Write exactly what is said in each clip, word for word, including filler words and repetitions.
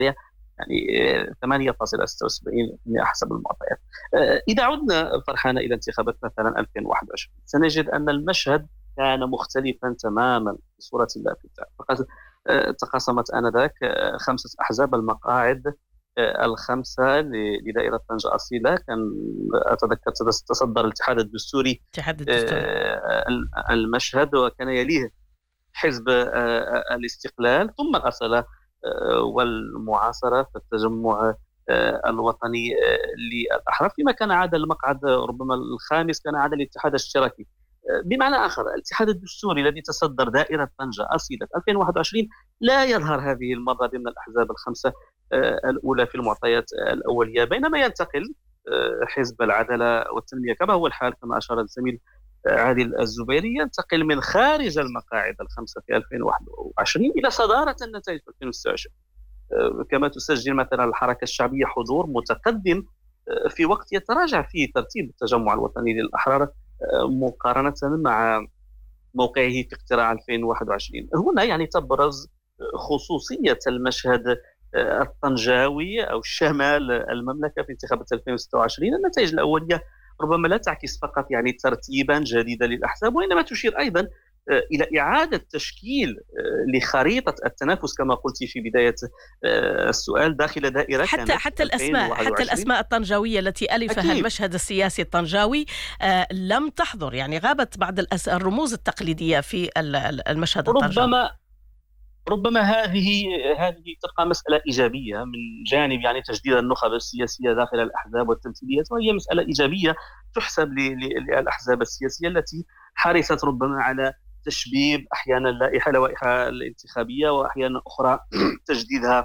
يعني آه، ثمانية فاصلة ستة وسبعين بالمئة حسب المعطيات. آه، إذا عدنا فرحان إلى انتخابات مثلا ألفين وواحد وعشرين سنجد أن المشهد كان مختلفا تماما بصورة لا تزال. فقد آه، تقاسمت آنذاك آه، خمسة أحزاب المقاعد آه، الخمسة ل- لدائرة طنجة أصيلة. كان أتذكر تصدر الاتحاد الدستوري الاتحاد الدستوري. آه، المشهد، وكان يليه حزب آه، آه، الاستقلال، ثم الأصالة آه، والمعاصرة في التجمع آه، الوطني آه، للأحرار، فيما كان عاد المقعد ربما الخامس كان عاد الاتحاد الاشتراكي. آه، بمعنى آخر، الاتحاد الدستوري الذي تصدر دائرة طنجة أصيلة ألفين وواحد وعشرين لا يظهر هذه المرة ضمن الأحزاب الخمسة آه، الأولى في المعطيات الأولية، بينما ينتقل آه، حزب العدالة والتنمية كما هو الحال كما أشار الزميل عادل الزبيري، ينتقل من خارج المقاعد الخمسة في ألفين وواحد وعشرين إلى صدارة النتائج في ألفين وستة وعشرين. آه، كما تسجل مثلا الحركة الشعبية حضور متقدم آه، في وقت يتراجع فيه ترتيب التجمع الوطني للأحرار آه، مقارنة مع موقعه في اقتراع ألفين وواحد وعشرين. هنا يعني تبرز خصوصية المشهد آه، الطنجاوي أو شمال المملكة في انتخابات ألفين وستة وعشرين. النتائج الأولية ربما لا تعكس فقط يعني ترتيبا جديدا للأحزاب، وإنما تشير أيضا آه، إلى إعادة تشكيل آه، لخريطة التنافس كما قلت في بداية آه، السؤال داخل دائرة حتى كانت حتى الأسماء حتى ألفين وواحد وعشرين. الأسماء الطنجاوية التي ألفها أكيد. المشهد السياسي الطنجاوي آه، لم تحضر، يعني غابت بعض الأس- الرموز التقليدية في ال- ال- المشهد الطنجاوي. ربما ربما هذه هذه تبقى مسألة إيجابية من جانب يعني تجديد النخب السياسية داخل الأحزاب والتمثيليات، وهي مسألة إيجابية تحسب ل- ل- للأحزاب السياسية التي حرصت ربما على تشبيب أحيانا اللائحة لوائحها الانتخابية، وأحيانا أخرى تجديدها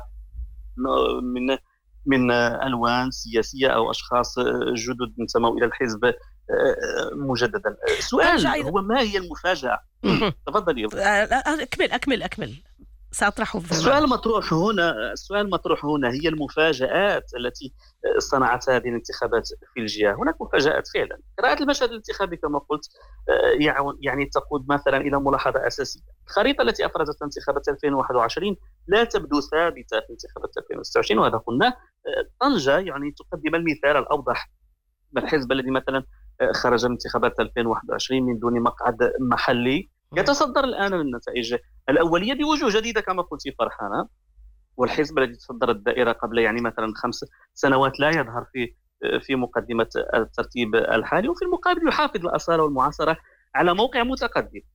من من ألوان سياسية أو أشخاص جدد انتموا إلى الحزب مجددا. طنجة السؤال أيضا. هو ما هي المفاجأة؟ مهم. تفضلي. آه، أكمل أكمل أكمل، سأطرحه السؤال فيما. المطروح هنا السؤال المطروح هنا هي المفاجآت التي صنعت هذه الانتخابات في الجهة. هناك مفاجآت فعلا. قراءة المشهد الانتخابي كما قلت آه، يعون- يعني تقود مثلا إلى ملاحظة أساسية. الخريطة التي أفرزت انتخابات ألفين وواحد وعشرين لا تبدو ثابتة في انتخابات ألفين وستة وعشرين، وهذا قلنا. آه، طنجة يعني تقدم المثال الأوضح. الحزب الذي مثلا آه، خرج من انتخابات ألفين وواحد وعشرين من دون مقعد محلي يتصدر الآن من النتائج الأولية بوجوه جديدة كما قلت فرحانة. والحزب الذي تصدر الدائرة قبل يعني مثلا خمس سنوات لا يظهر في في مقدمة الترتيب الحالي، وفي المقابل يحافظ الأصالة والمعاصرة على موقع متقدم.